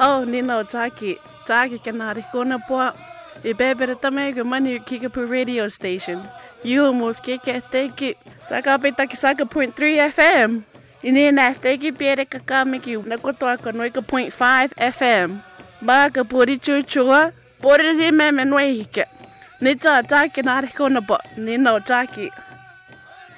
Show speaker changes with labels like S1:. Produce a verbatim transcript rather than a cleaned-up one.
S1: Oh, Nino Taki. Taki kanari kona po. Ibebere tamay mani Kickapoo radio station. You almost kick at take it. Saka petaki saka point three F M. Ini na take it pere kakamiki nakotoa kanoika point five F M. Baka puri chuchua. Puri zime menwehike. Nita Taki nari kona po. Nino Taki.